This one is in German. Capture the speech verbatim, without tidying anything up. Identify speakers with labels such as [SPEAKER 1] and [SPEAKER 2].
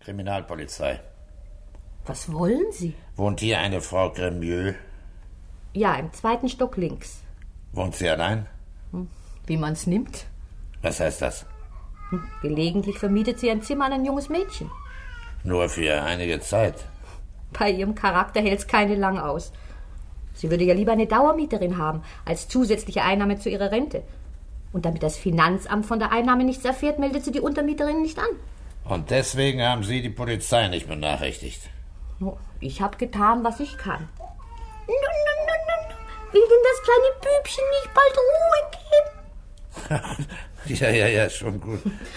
[SPEAKER 1] Kriminalpolizei.
[SPEAKER 2] Was wollen Sie?
[SPEAKER 1] Wohnt hier eine Frau Gremieux?
[SPEAKER 2] Ja, im zweiten Stock links.
[SPEAKER 1] Wohnt sie allein?
[SPEAKER 2] Wie man's nimmt.
[SPEAKER 1] Was heißt das?
[SPEAKER 2] Hm, Gelegentlich vermietet sie ein Zimmer an ein junges Mädchen.
[SPEAKER 1] Nur für einige Zeit.
[SPEAKER 2] Bei ihrem Charakter hält's keine lang aus. Sie würde ja lieber eine Dauermieterin haben, als zusätzliche Einnahme zu ihrer Rente. Und damit das Finanzamt von der Einnahme nichts erfährt, meldet sie die Untermieterin nicht an.
[SPEAKER 1] Und deswegen haben Sie die Polizei nicht benachrichtigt.
[SPEAKER 2] Oh, ich habe getan, was ich kann. No, no, no, no, no. Will denn das kleine Bübchen nicht bald Ruhe geben?
[SPEAKER 1] Ja, ja, ja, schon gut.